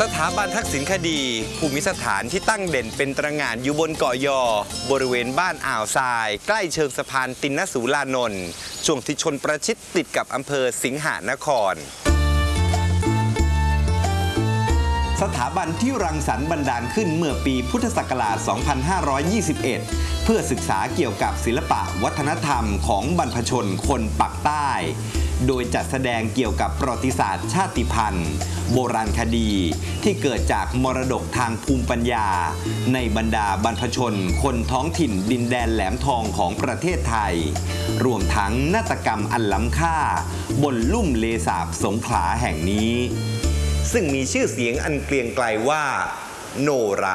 สถาบันทักษิณคดีภูมิสถานที่ตั้งเด่นเป็นตระหง่านอยู่บนเกาะยอบริเวณบ้านอ่าวทรายใกล้เชิงสะพานตินนสูลานนท์ช่วงที่ชนประชิดติดกับอำเภอสิงหนครสถาบันที่รังสรรค์บันดาลขึ้นเมื่อปีพุทธศักราช 2521 เพื่อศึกษาเกี่ยวกับศิลปะวัฒนธรรมของบรรพชนคนปักใต้โดยจัดแสดงเกี่ยวกับประวัติศาสตร์ชาติพันธุ์โบราณคดีที่เกิดจากมรดกทางภูมิปัญญาในบรรดาบรรพชนคนท้องถิ่นดินแดนแหลมทองของประเทศไทยรวมทั้งนาฏกรรมอันล้ำค่าบนลุ่มเลสาบสงขลาแห่งนี้ซึ่งมีชื่อเสียงอันเกรียงไกรว่าโนรา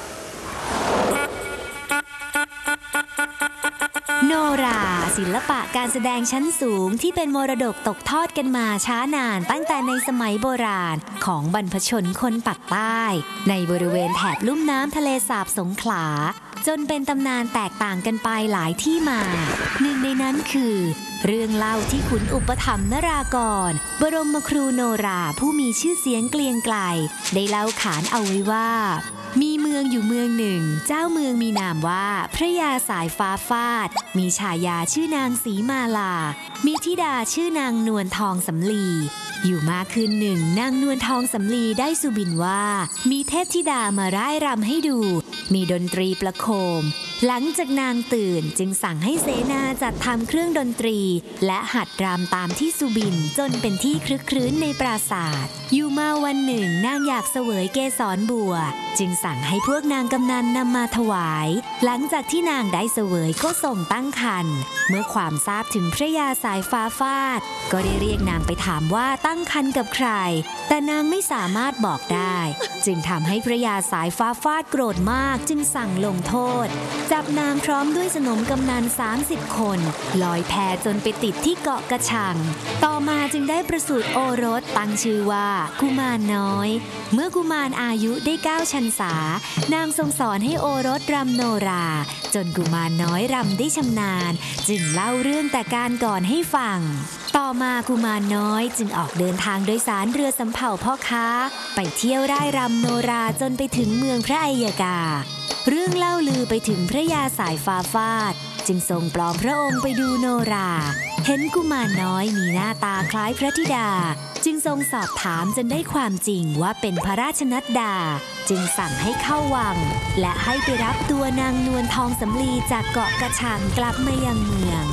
โนราศิลปะการแสดงชั้นสูงที่เป็นมรดกตกทอดกันมาช้านานตั้งแต่ในสมัยโบราณของบรรพชนคนปักใต้ในบริเวณแถบลุ่มน้ำทะเลสาบสงขลาจนเป็นตำนานแตกต่างกันไปหลายที่มาหนึ่งในนั้นคือเรื่องเล่าที่ขุนอุปถัมภ์นรากรบรมครูโนราผู้มีชื่อเสียงเกรียงไกรได้เล่าขานเอาไว้ว่ามีเมืองอยู่เมืองหนึ่งเจ้าเมืองมีนามว่าพระยาสายฟ้าฟาดมีฉายาชื่อนางศรีมาลามีธิดาชื่อนางนวลทองสำลีอยู่มาคืนหนึ่งนางนวลทองสำลีได้สุบินว่ามีเทพธิดามาร่ายรำให้ดูมีดนตรีประโคมหลังจากนางตื่นจึงสั่งให้เสนาจัดทำเครื่องดนตรีและหัดรำตามที่สุบินจนเป็นที่คลึกครื้นในปราสาทอยู่มาวันหนึ่งนางอยากเสวยเกสรบัวจึงสั่งให้พวกนางกำนันนำมาถวายหลังจากที่นางได้เสวยก็ส่งตั้งครรภ์เมื่อความทราบถึงพระยาสายฟ้าฟาดก็ได้เรียกนางไปถามว่าตั้งครรภ์กับใครแต่นางไม่สามารถบอกได้จึงทำให้พระยาสายฟ้าฟาดโกรธมากจึงสั่งลงโทษจับนางพร้อมด้วยสนมกำนัน30 คนลอยแพจนไปติดที่เกาะกระชังต่อมาจึงได้ประสูติโอรสตั้งชื่อว่ากุมารน้อยเมื่อกุมารอายุได้9 พรรษานางทรงสอนให้โอรสรำโนราจนกุมารน้อยรำได้ชำนาญจึงเล่าเรื่องแต่การก่อนให้ฟังต่อมากุมารน้อยจึงออกเดินทางโดยสารเรือสำเภาพ่อค้าไปเที่ยวร่ายรำโนราจนไปถึงเมืองพระอัยกาเรื่องเล่าลือไปถึงพระยาสายฟ้าฟาดจึงทรงปลอมพระองค์ไปดูโนราเห็นกุมารน้อยมีหน้าตาคล้ายพระธิดาจึงทรงสอบถามจนได้ความจริงว่าเป็นพระราชนัดดาจึงสั่งให้เข้าวังและให้ไปรับตัวนางนวลทองสำลีจากเกาะกระชังกลับมายังเมือง